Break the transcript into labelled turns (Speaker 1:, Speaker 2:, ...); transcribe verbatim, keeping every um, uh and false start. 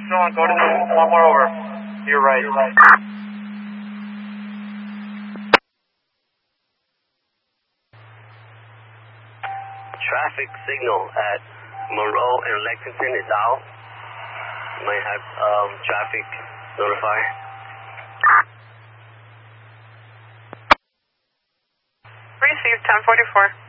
Speaker 1: Go on, go to the one more over. You're right. You're right.
Speaker 2: Traffic signal at Monroe and Lexington is out. You might have um, traffic notify.
Speaker 3: Received ten forty-four.